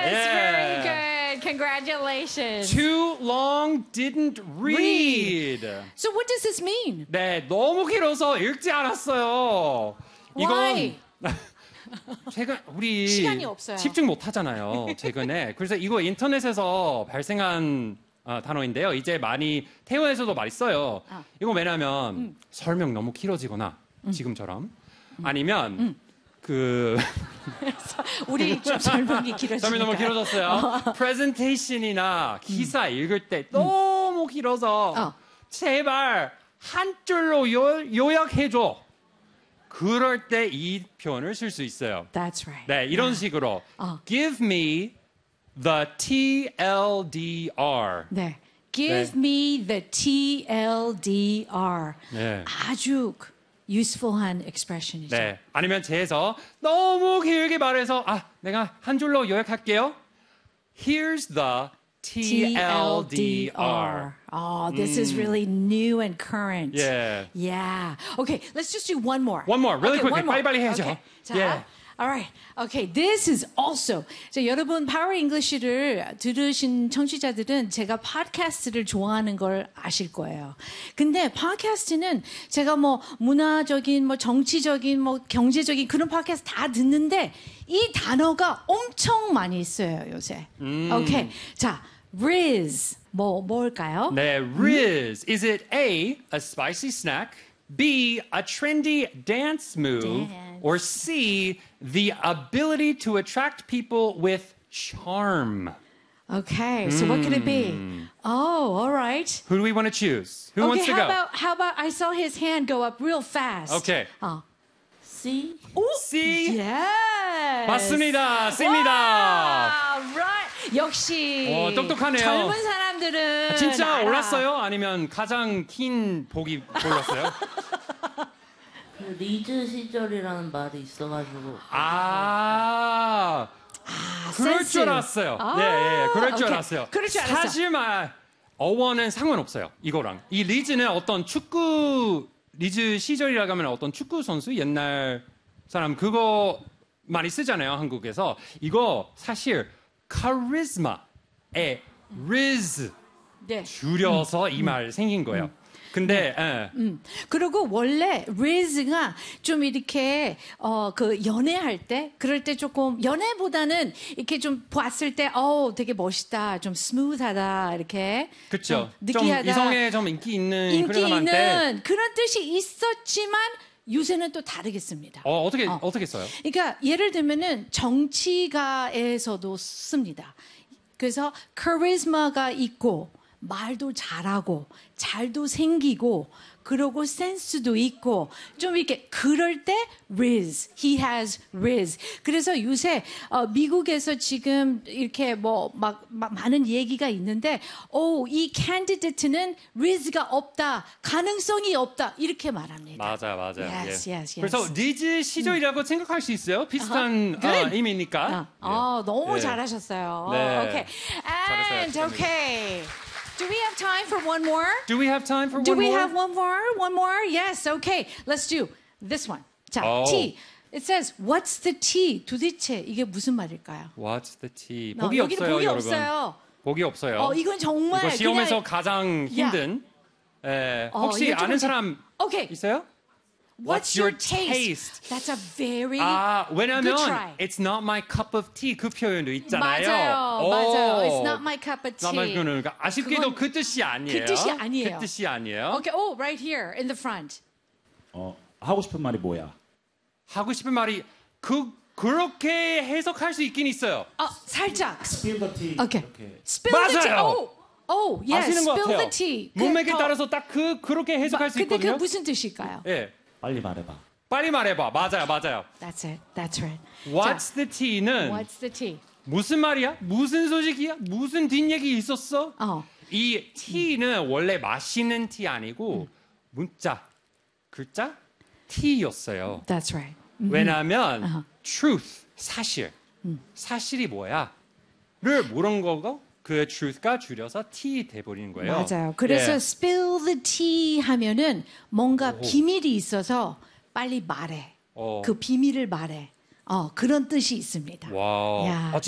very good. Congratulations. Too long didn't read. So what does this mean? 네, 너무 길어서 읽지 않았어요. Why? 최근 우리 시간이 없어요. 집중 못 하잖아요. 최근에. 그래서 이거 인터넷에서 발생한 단어인데요. 이제 많이 태원에서도 많이 써요. 이거 왜냐면 설명 너무 길어지거나 지금처럼 아니면 우리 좀 설명이 길어지니까. 설명이 너무 길어졌어요. 프레젠테이션이나 기사 읽을 때 너무 길어서 제발 한 줄로 요약해줘. 그럴 때 이 표현을 쓸 수 있어요. That's right. 네, 이런 식으로 Give me the TLDR. 네. Give me the TLDR. 네. 아주 useful한 expression이죠. 네. 아니면 제에서 너무 길게 말해서 내가 한 줄로 요약할게요. Here's the TLDR. Oh, this is really new and current. Yeah. Yeah. Okay, let's just do one more. One more, really quickly. one more. 빨리빨리 해야죠. Okay. 자, Yeah. all right. Okay, this is also. 자, 여러분 Power English를 들으신 청취자들은 제가 팟캐스트를 좋아하는 걸 아실 거예요. 근데 팟캐스트는 제가 뭐 문화적인, 뭐 정치적인, 뭐 경제적인 그런 팟캐스트 다 듣는데 이 단어가 엄청 많이 있어요, 요새. Okay. 자, Riz. 뭘까요? 네, Riz. Is it A, a spicy snack, B, a trendy dance move, or C, the ability to attract people with charm? Okay, so what could it be? Oh, all right. Who do we want to choose? Who wants to go? How about I saw his hand go up real fast. Okay. C. C. Yes. 맞습니다. C입니다. Wow, right. 역시 똑똑하네요. 젊은 사람들은 진짜 알아. 올랐어요? 아니면 가장 긴 복이 올랐어요? 그 리즈 시절이라는 말이 있어가지고. 그럴 센스. 줄 알았어요. 네, 그럴 줄 오케이. 알았어요. 그럴 줄 알았어. 사실 어원은 상관없어요. 이거랑. 이 리즈는 어떤 리즈 시절이라고 하면 어떤 축구 선수 옛날 사람 그거 많이 쓰잖아요. 한국에서. 이거 사실 카리스마의 riz 네. 줄여서 이 말 생긴 거예요. 근데 그리고 원래 Riz가 좀 이렇게 그 연애할 때 그럴 때 조금 연애보다는 이렇게 좀 봤을 때 되게 멋있다, 좀 스무드하다 이렇게. 그렇죠. 좀 느끼하다. 이성에 좀 인기 있는 그런 인기 사람한테 있는 그런 뜻이 있었지만 요새는 또 다르겠습니다. 어떻게 써요? 그러니까 예를 들면은 정치가에서도 씁니다. 그래서 카리스마가 있고 말도 잘하고 잘도 생기고 그러고 센스도 있고 좀 이렇게 그럴 때 Riz, he has Riz. 그래서 요새 미국에서 지금 이렇게 막 많은 얘기가 있는데 이 캔디데이트는 Riz가 없다, 가능성이 없다 이렇게 말합니다. 맞아요. Yes, yes. 그래서 리즈 시절이라고 생각할 수 있어요. 비슷한 의미니까. 너무 잘하셨어요. 네. Okay. And 잘했어요. okay. Do we have time for one more? Do we have time for Do one we more? have one more? One more? Yes. Okay. Let's do this one. 자, T. It says, what's the T? 도대체 이게 무슨 말일까요? What's the T? 복이 여기는 없어요, 복이 여러분. 없어요. 복이 없어요. 이건 정말 이거 시험에서 그냥, 가장 힘든. 혹시 이거 좀 아는 사람 Okay. 있어요? What's your taste? That's a very 왜냐면 good try. It's not my cup of tea 그 표현도 있잖아요. 맞아요. It's not my cup of tea. 그러니까 아쉽게도 그 뜻이 아니에요. 그 뜻이 아니에요. 그 뜻이 아니에요. Okay. Right here in the front. 하고 싶은 말이 뭐야? 하고 싶은 말이 그렇게 해석할 수 있긴 있어요. 살짝. Spill the tea. Okay. 이렇게. Spill the tea. 맞아요. Yes. 아시는 것 Spill 같아요. the tea. 문맥에 따라서 딱 그렇게 해석할 수 근데 있거든요. 그 무슨 뜻일까요? 예. 빨리 말해봐. 빨리 말해봐. 맞아요. That's it. That's right. What's the tea는 What's the tea? 무슨 말이야? 무슨 소식이야? 무슨 뒷얘기 있었어? 이 tea는 원래 마시는 tea 아니고 문자, 글자 tea였어요. That's right. 왜냐하면 truth, 사실이 뭐야? 를 물은 거고 그 truth가 줄여서 tea 돼버리는 거예요. 맞아요. 그래서 예. spill the tea 하면은 뭔가 비밀이 있어서 빨리 말해. 그 비밀을 말해. 그런 뜻이 있습니다. 와. 야.